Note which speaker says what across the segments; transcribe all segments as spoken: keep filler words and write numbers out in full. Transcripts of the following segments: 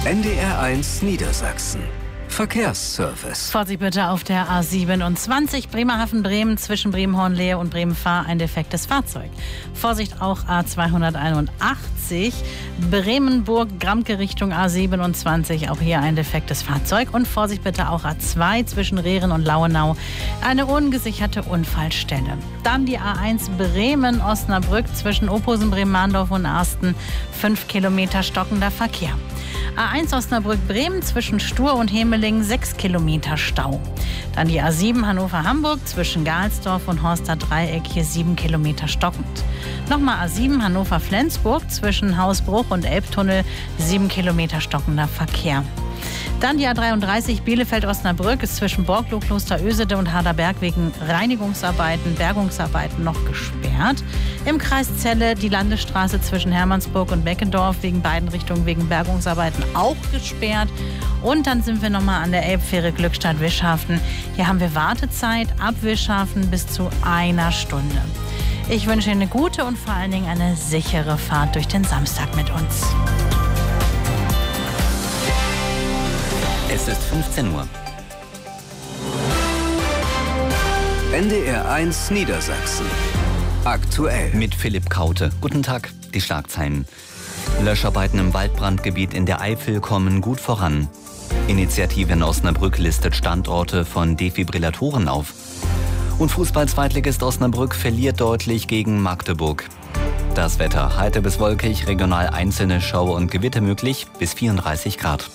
Speaker 1: N D R eins Niedersachsen. Verkehrsservice.
Speaker 2: Vorsicht bitte auf der A siebenundzwanzig Bremerhaven-Bremen zwischen Bremen-Hornlehe und Bremen-Fahr ein defektes Fahrzeug. Vorsicht auch A zweihunderteinundachtzig Bremenburg-Gramke Richtung A siebenundzwanzig, auch hier ein defektes Fahrzeug. Und Vorsicht bitte auch A zwei zwischen Rehren und Lauenau, eine ungesicherte Unfallstelle. Dann die A eins Bremen-Osnabrück zwischen Ophusen, Bremen-Mahndorf und Arsten, fünf Kilometer stockender Verkehr. A eins Osnabrück-Bremen zwischen Stur und Hemeling, sechs Kilometer Stau. Dann die A sieben Hannover-Hamburg zwischen Gahlsdorf und Horster Dreieck, hier sieben Kilometer stockend. Nochmal A sieben Hannover-Flensburg zwischen Hausbruch und Elbtunnel, sieben Kilometer stockender Verkehr. Dann die A dreiunddreißig Bielefeld-Osnabrück ist zwischen Borgloh, Klosterösede und Harderberg wegen Reinigungsarbeiten, Bergungsarbeiten noch gesperrt. Im Kreis Celle die Landesstraße zwischen Hermannsburg und Beckendorf wegen beiden Richtungen wegen Bergungsarbeiten auch gesperrt. Und dann sind wir nochmal an der Elbfähre Glückstadt-Wischhafen. Hier haben wir Wartezeit ab Wischhafen bis zu einer Stunde. Ich wünsche Ihnen eine gute und vor allen Dingen eine sichere Fahrt durch den Samstag mit uns.
Speaker 3: Es ist fünfzehn Uhr.
Speaker 1: N D R eins Niedersachsen. Aktuell.
Speaker 3: Mit Philipp Kaute. Guten Tag, die Schlagzeilen. Löscharbeiten im Waldbrandgebiet in der Eifel kommen gut voran. Initiative in Osnabrück listet Standorte von Defibrillatoren auf. Und Fußball-Zweitligist Osnabrück verliert deutlich gegen Magdeburg. Das Wetter: heiter bis wolkig, regional einzelne Schauer und Gewitter möglich, bis vierunddreißig Grad.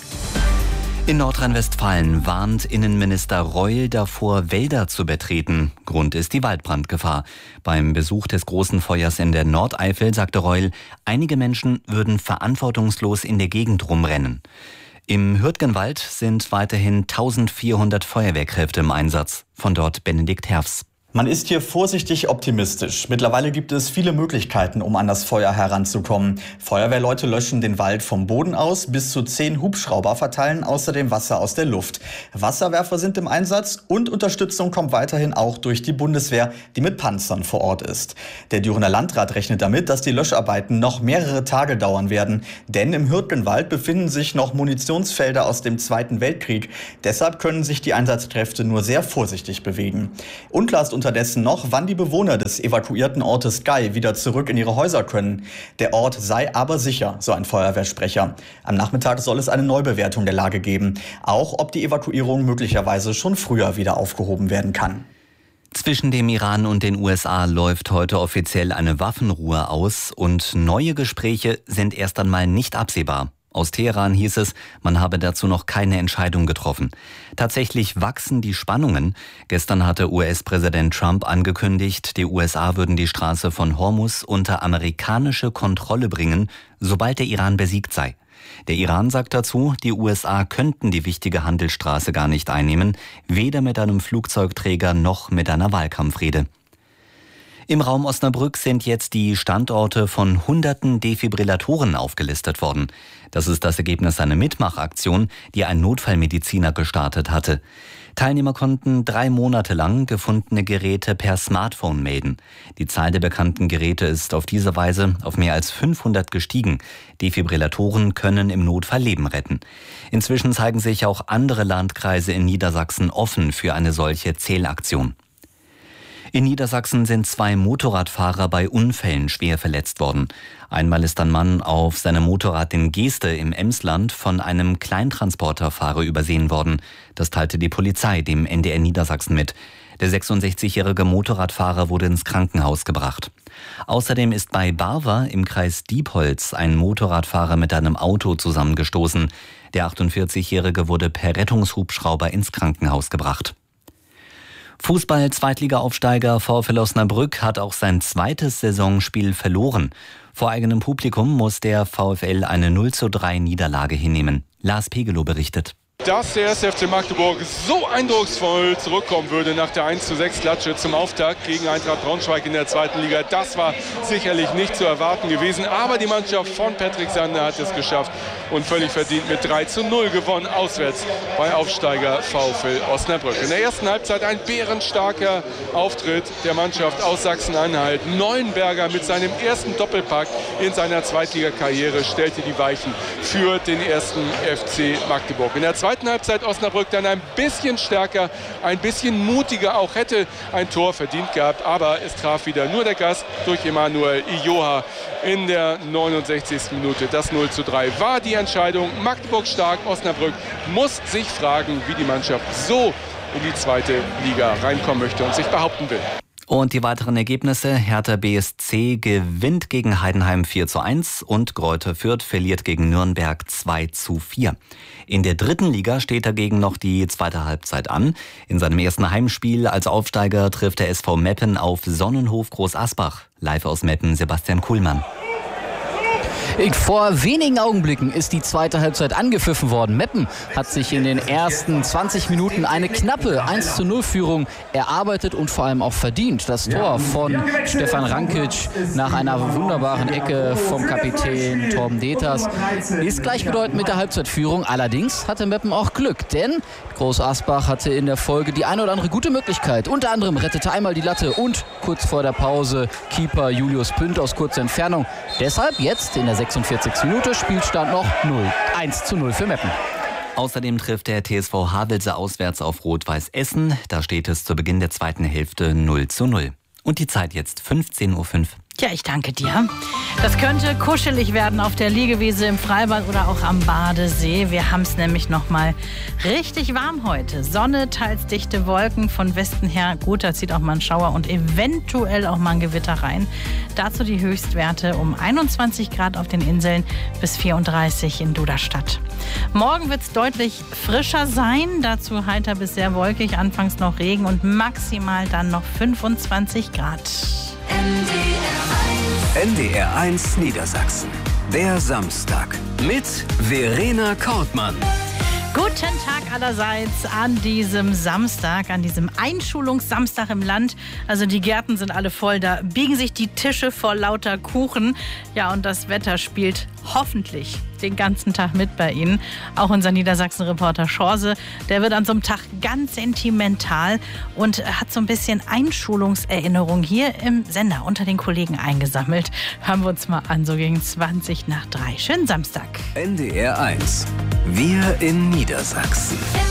Speaker 3: In Nordrhein-Westfalen warnt Innenminister Reul davor, Wälder zu betreten. Grund ist die Waldbrandgefahr. Beim Besuch des großen Feuers in der Nordeifel sagte Reul, einige Menschen würden verantwortungslos in der Gegend rumrennen. Im Hürtgenwald sind weiterhin eintausendvierhundert Feuerwehrkräfte im Einsatz. Von dort Benedikt Herfs.
Speaker 4: Man ist hier vorsichtig optimistisch. Mittlerweile gibt es viele Möglichkeiten, um an das Feuer heranzukommen. Feuerwehrleute löschen den Wald vom Boden aus, bis zu zehn Hubschrauber verteilen außerdem Wasser aus der Luft. Wasserwerfer sind im Einsatz und Unterstützung kommt weiterhin auch durch die Bundeswehr, die mit Panzern vor Ort ist. Der Dürener Landrat rechnet damit, dass die Löscharbeiten noch mehrere Tage dauern werden. Denn im Hürtgenwald befinden sich noch Munitionsfelder aus dem Zweiten Weltkrieg. Deshalb können sich die Einsatzkräfte nur sehr vorsichtig bewegen. Unklar ist unterdessen noch, wann die Bewohner des evakuierten Ortes Gay wieder zurück in ihre Häuser können. Der Ort sei aber sicher, so ein Feuerwehrsprecher. Am Nachmittag soll es eine Neubewertung der Lage geben. Auch ob die Evakuierung möglicherweise schon früher wieder aufgehoben werden kann.
Speaker 3: Zwischen dem Iran und den U S A läuft heute offiziell eine Waffenruhe aus und neue Gespräche sind erst einmal nicht absehbar. Aus Teheran hieß es, man habe dazu noch keine Entscheidung getroffen. Tatsächlich wachsen die Spannungen. Gestern hatte U S-Präsident Trump angekündigt, die U S A würden die Straße von Hormuz unter amerikanische Kontrolle bringen, sobald der Iran besiegt sei. Der Iran sagt dazu, die U S A könnten die wichtige Handelsstraße gar nicht einnehmen, weder mit einem Flugzeugträger noch mit einer Wahlkampfrede. Im Raum Osnabrück sind jetzt die Standorte von hunderten Defibrillatoren aufgelistet worden. Das ist das Ergebnis einer Mitmachaktion, die ein Notfallmediziner gestartet hatte. Teilnehmer konnten drei Monate lang gefundene Geräte per Smartphone melden. Die Zahl der bekannten Geräte ist auf diese Weise auf mehr als fünfhundert gestiegen. Defibrillatoren können im Notfall Leben retten. Inzwischen zeigen sich auch andere Landkreise in Niedersachsen offen für eine solche Zählaktion. In Niedersachsen sind zwei Motorradfahrer bei Unfällen schwer verletzt worden. Einmal ist ein Mann auf seinem Motorrad in Geeste im Emsland von einem Kleintransporterfahrer übersehen worden. Das teilte die Polizei dem N D R Niedersachsen mit. Der sechsundsechzigjährige Motorradfahrer wurde ins Krankenhaus gebracht. Außerdem ist bei Barwer im Kreis Diepholz ein Motorradfahrer mit einem Auto zusammengestoßen. Der achtundvierzigjährige wurde per Rettungshubschrauber ins Krankenhaus gebracht. Fußball-Zweitliga-Aufsteiger VfL Osnabrück hat auch sein zweites Saisonspiel verloren. Vor eigenem Publikum muss der VfL eine null zu drei Niederlage hinnehmen. Lars Pegelow berichtet.
Speaker 5: Dass der erste F C Magdeburg so eindrucksvoll zurückkommen würde nach der eins zu sechs Klatsche zum Auftakt gegen Eintracht Braunschweig in der zweiten Liga, das war sicherlich nicht zu erwarten gewesen. Aber die Mannschaft von Patrick Sander hat es geschafft und völlig verdient mit drei zu null gewonnen, auswärts bei Aufsteiger VfL Osnabrück. In der ersten Halbzeit ein bärenstarker Auftritt der Mannschaft aus Sachsen-Anhalt. Neuenberger mit seinem ersten Doppelpack in seiner Zweitligakarriere stellte die Weichen für den ersten F C Magdeburg. In der zweiten Halbzeit Osnabrück dann ein bisschen stärker, ein bisschen mutiger, auch hätte ein Tor verdient gehabt, aber es traf wieder nur der Gast durch Emanuel Ijoha in der neunundsechzigsten Minute. Das null zu drei war die Entscheidung. Magdeburg stark, Osnabrück muss sich fragen, wie die Mannschaft so in die zweite Liga reinkommen möchte und sich behaupten will.
Speaker 3: Und die weiteren Ergebnisse: Hertha B S C gewinnt gegen Heidenheim vier zu eins und Greuther Fürth verliert gegen Nürnberg zwei zu vier. In der dritten Liga steht dagegen noch die zweite Halbzeit an. In seinem ersten Heimspiel als Aufsteiger trifft der S V Meppen auf Sonnenhof Groß Asbach. Live aus Meppen, Sebastian Kuhlmann.
Speaker 6: Vor wenigen Augenblicken ist die zweite Halbzeit angepfiffen worden. Meppen hat sich in den ersten zwanzig Minuten eine knappe eins zu null Führung erarbeitet und vor allem auch verdient. Das Tor von Stefan Rankic nach einer wunderbaren Ecke vom Kapitän Torben Deters ist gleichbedeutend mit der Halbzeitführung. Allerdings hatte Meppen auch Glück, denn Groß Asbach hatte in der Folge die eine oder andere gute Möglichkeit. Unter anderem rettete einmal die Latte und kurz vor der Pause Keeper Julius Pünd aus kurzer Entfernung. Deshalb jetzt in der sechsundvierzigsten Minute Spielstand noch null. eins zu null für Meppen.
Speaker 3: Außerdem trifft der T S V Havelse auswärts auf Rot-Weiß Essen. Da steht es zu Beginn der zweiten Hälfte null zu null. Und die Zeit jetzt fünfzehn Uhr fünf.
Speaker 2: Ja, ich danke dir. Das könnte kuschelig werden auf der Liegewiese im Freibad oder auch am Badesee. Wir haben es nämlich noch mal richtig warm heute. Sonne, teils dichte Wolken, von Westen her gut, da zieht auch mal ein Schauer und eventuell auch mal ein Gewitter rein. Dazu die Höchstwerte um einundzwanzig Grad auf den Inseln bis vierunddreißig in Duderstadt. Morgen wird es deutlich frischer sein, dazu heiter bis sehr wolkig, anfangs noch Regen und maximal dann noch fünfundzwanzig Grad.
Speaker 1: N D R eins Niedersachsen. Der Samstag mit Verena Kortmann.
Speaker 2: Guten Tag allerseits an diesem Samstag, an diesem Einschulungssamstag im Land. Also die Gärten sind alle voll, da biegen sich die Tische vor lauter Kuchen. Ja, und das Wetter spielt hoffentlich den ganzen Tag mit bei Ihnen. Auch unser Niedersachsen-Reporter Schorse, der wird an so einem Tag ganz sentimental und hat so ein bisschen Einschulungserinnerung hier im Sender unter den Kollegen eingesammelt. Hören wir uns mal an, so gegen zwanzig nach drei. Schönen Samstag.
Speaker 1: N D R eins. Wir in Niedersachsen.